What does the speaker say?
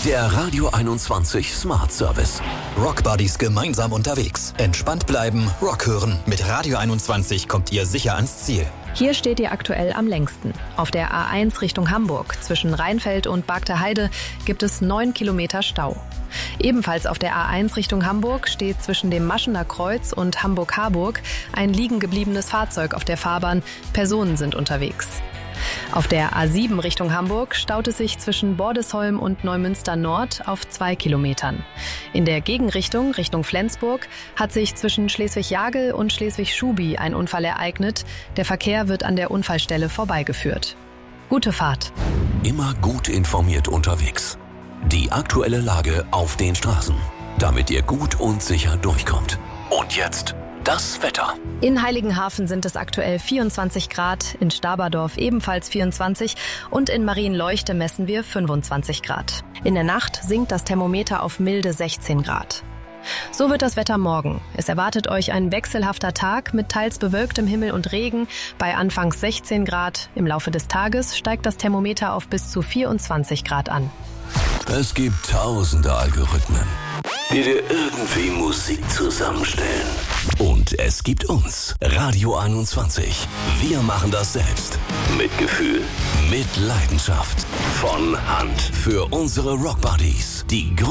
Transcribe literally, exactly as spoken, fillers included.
Der Radio einundzwanzig Smart Service. Rock Buddies gemeinsam unterwegs. Entspannt bleiben, Rock hören. Mit Radio einundzwanzig kommt ihr sicher ans Ziel. Hier steht ihr aktuell am längsten. Auf der A eins Richtung Hamburg, zwischen Rheinfeld und Bagter-Heide, gibt es neun Kilometer Stau. Ebenfalls auf der A eins Richtung Hamburg steht zwischen dem Maschener Kreuz und Hamburg-Harburg ein liegen gebliebenes Fahrzeug auf der Fahrbahn. Personen sind unterwegs. Auf der A sieben Richtung Hamburg staut es sich zwischen Bordesholm und Neumünster Nord auf zwei Kilometern. In der Gegenrichtung, Richtung Flensburg, hat sich zwischen Schleswig-Jagel und Schleswig-Schubi ein Unfall ereignet. Der Verkehr wird an der Unfallstelle vorbeigeführt. Gute Fahrt. Immer gut informiert unterwegs. Die aktuelle Lage auf den Straßen, damit ihr gut und sicher durchkommt. Und jetzt das Wetter. In Heiligenhafen sind es aktuell vierundzwanzig Grad, in Staberdorf ebenfalls vierundzwanzig und in Marienleuchte messen wir fünfundzwanzig Grad. In der Nacht sinkt das Thermometer auf milde sechzehn Grad. So wird das Wetter morgen. Es erwartet euch ein wechselhafter Tag mit teils bewölktem Himmel und Regen bei anfangs sechzehn Grad. Im Laufe des Tages steigt das Thermometer auf bis zu vierundzwanzig Grad an. Es gibt tausende Algorithmen, die dir irgendwie Musik zusammenstellen. Und es gibt uns, Radio einundzwanzig. Wir machen das selbst. Mit Gefühl, mit Leidenschaft. Von Hand. Für unsere Rock Buddies. Die